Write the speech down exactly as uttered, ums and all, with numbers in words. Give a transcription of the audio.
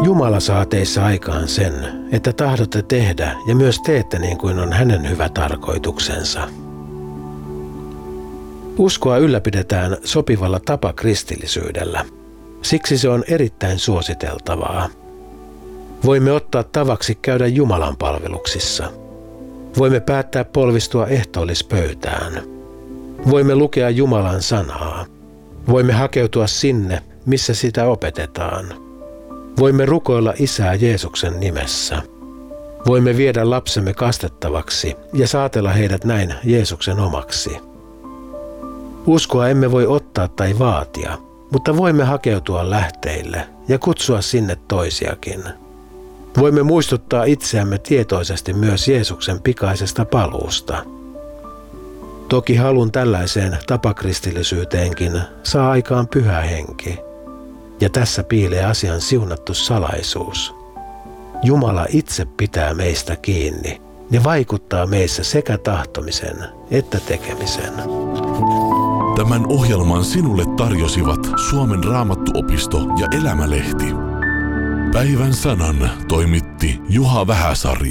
Jumala saa teissä aikaan sen, että tahdotte tehdä ja myös teette niin kuin on hänen hyvä tarkoituksensa. Uskoa ylläpidetään sopivalla tapakristillisyydellä. Siksi se on erittäin suositeltavaa. Voimme ottaa tavaksi käydä Jumalan palveluksissa. Voimme päättää polvistua ehtoollispöytään. Voimme lukea Jumalan sanaa. Voimme hakeutua sinne, missä sitä opetetaan. Voimme rukoilla Isää Jeesuksen nimessä. Voimme viedä lapsemme kastettavaksi ja saatella heidät näin Jeesuksen omaksi. Uskoa emme voi ottaa tai vaatia, mutta voimme hakeutua lähteille ja kutsua sinne toisiakin. Voimme muistuttaa itseämme tietoisesti myös Jeesuksen pikaisesta paluusta. Toki halun tällaiseen tapakristillisyyteenkin saa aikaan Pyhä Henki. Ja tässä piilee asian siunattu salaisuus. Jumala itse pitää meistä kiinni ja vaikuttaa meissä sekä tahtomisen että tekemisen. Tämän ohjelman sinulle tarjosivat Suomen Raamattuopisto ja Elämälehti. Päivän sanan toimitti Juha Vähäsarja.